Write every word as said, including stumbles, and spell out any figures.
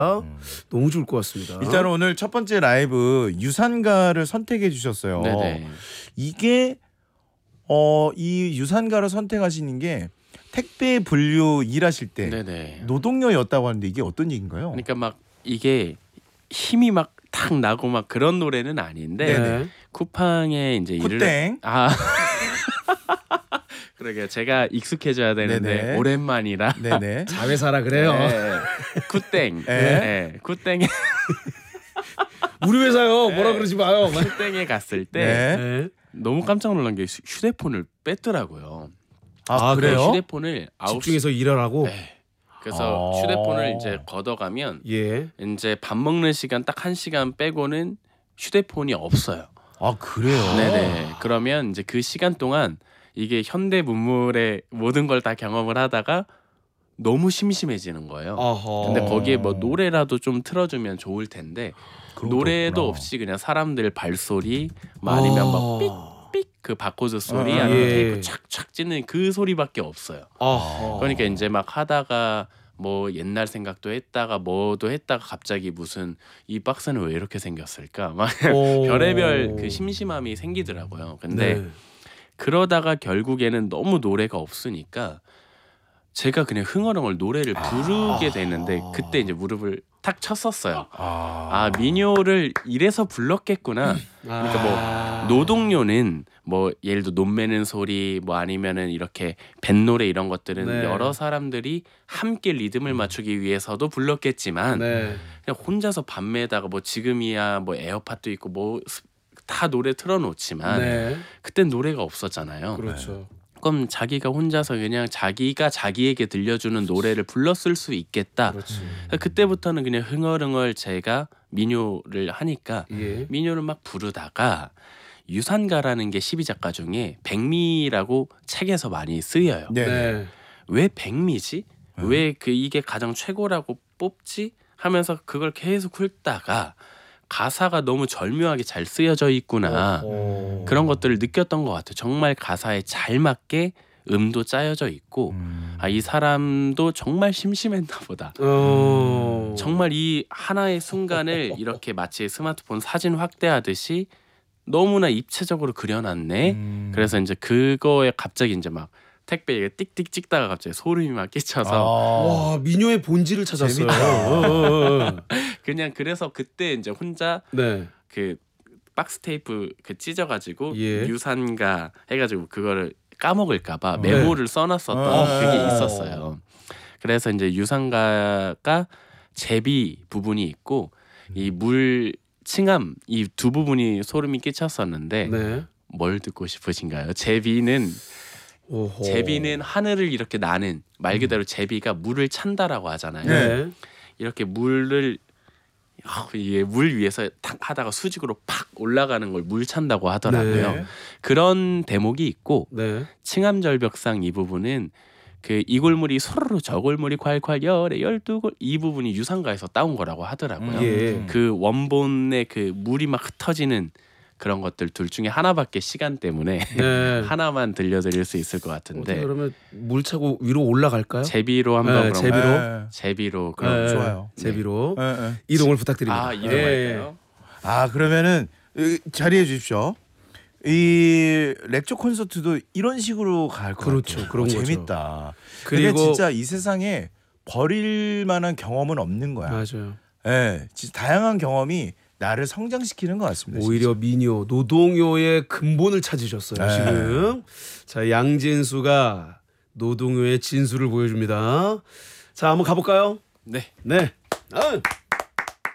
음. 너무 좋을 것 같습니다. 일단 오늘 첫 번째 라이브 유산가를 선택해 주셨어요. 네네. 이게 어, 이 유산가를 선택하시는 게 택배 분류 일하실 때 네네. 노동요였다고 하는데 이게 어떤 얘기인가요? 그러니까 막 이게 힘이 막 탁 나고 막 그런 노래는 아닌데 네네. 쿠팡에 이제 일을 굿땡. 아 그러게요. 제가 익숙해져야 되는데 네네. 오랜만이라 네네. 자회사라 그래요. 네. 굿땡. 네. 네. 굿땡에 우리 회사요. 뭐라 그러지 마요. 굿땡에 갔을 때 네. 네. 너무 깜짝 놀란 게 휴대폰을 뺐더라고요. 아, 아, 그래요? 휴대폰을 아홉 시 집중해서 일하라고. 네. 그래서 아. 휴대폰을 이제 걷어가면 예. 이제 밥 먹는 시간 딱 한 시간 빼고는 휴대폰이 없어요. 아, 그래요? 네네. 그러면 이제 그 시간 동안 이게 현대 문물의 모든 걸 다 경험을 하다가 너무 심심해지는 거예요. 어허. 근데 거기에 뭐 노래라도 좀 틀어주면 좋을 텐데 그런 것도 노래도 없구나. 없이 그냥 사람들 발소리 뭐 아니면 막 삑삑 그 바코드 소리 아, 아니면 예. 테이프 착착 찌는 그 소리밖에 없어요. 어허. 그러니까 이제 막 하다가 뭐 옛날 생각도 했다가 뭐도 했다가 갑자기 무슨 이 박스는 왜 이렇게 생겼을까 막 오. 별의별 그 심심함이 생기더라고요. 근데 네. 그러다가 결국에는 너무 노래가 없으니까 제가 그냥 흥얼흥얼 노래를 부르게 되는데 그때 이제 무릎을 탁 쳤었어요. 아, 아 민요를 이래서 불렀겠구나. 그러니까 뭐 노동요는 뭐 예를 들어 논 매는 소리 뭐 아니면은 이렇게 뱃노래 이런 것들은 네. 여러 사람들이 함께 리듬을 맞추기 위해서도 불렀겠지만 네. 그냥 혼자서 밤매다가 뭐 지금이야 뭐 에어팟도 있고 뭐 다 노래 틀어놓지만 네. 그땐 노래가 없었잖아요. 그렇죠. 그럼 자기가 혼자서 그냥 자기가 자기에게 들려주는 노래를 불렀을 수 있겠다. 그렇지. 그러니까 그때부터는 그냥 흥얼흥얼 제가 민요를 하니까 예. 민요를 막 부르다가 유산가라는 게 십이 작가 중에 백미라고 책에서 많이 쓰여요. 네. 네. 왜 백미지? 음. 왜 그 이게 가장 최고라고 뽑지? 하면서 그걸 계속 훑다가 가사가 너무 절묘하게 잘 쓰여져 있구나. 어. 그런 것들을 느꼈던 것 같아요. 정말 가사에 잘 맞게 음도 짜여져 있고 음. 아, 이 사람도 정말 심심했나 보다. 어. 정말 이 하나의 순간을 이렇게 마치 스마트폰 사진 확대하듯이 너무나 입체적으로 그려놨네. 음. 그래서 이제 그거에 갑자기 이제 막 택배에 띡띡 찍다가 갑자기 소름이 막 끼쳐서 아. 와 민요의 본질을 찾았어요. 재밌다. 어, 어, 어. 그냥 그래서 그때 이제 혼자 네. 그 박스 테이프 그 찢어가지고 예. 유산가 해가지고 그거를 까먹을까봐 어. 메모를 써놨었던 어. 그게 있었어요. 그래서 이제 유산가가 제비 부분이 있고 이 물 칭함 이 두 부분이 소름이 끼쳤었는데 네. 뭘 듣고 싶으신가요? 제비는 오호. 제비는 하늘을 이렇게 나는 말 그대로 제비가 물을 찬다라고 하잖아요. 네. 이렇게 물을 어, 이게 물 위에서 탁 하다가 수직으로 팍 올라가는 걸 물 찬다고 하더라고요. 네. 그런 대목이 있고 네. 칭함절벽상 이 부분은 그 이골물이 소로로 저골물이 콸콸 열에 열두 골 이 부분이 유산가에서 따온 거라고 하더라고요. 예. 그 원본의 그 물이 막 흩어지는 그런 것들 둘 중에 하나밖에 시간 때문에 네. 하나만 들려드릴 수 있을 것 어떻게 같은데 그러면 물 차고 위로 올라갈까요? 제비로 한번 네, 그럼 제비로. 네. 제비로 그럼 네. 좋아요. 제비로 네, 네. 이동을 부탁드립니다. 아 이동할까요? 아, 그러면은 으, 자리해 주십시오. 이 렉처 콘서트도 이런 식으로 갈 것 그렇죠. 같아요. 그런 어, 거죠. 재밌다. 그리고- 근데 진짜 이 세상에 버릴 만한 경험은 없는 거야. 맞아요. 예, 진짜 다양한 경험이 나를 성장시키는 것 같습니다. 오히려 민요, 노동요의 근본을 찾으셨어요. 네. 지금 자 양진수가 노동요의 진수를 보여줍니다. 자 한번 가볼까요? 네. 네. 아.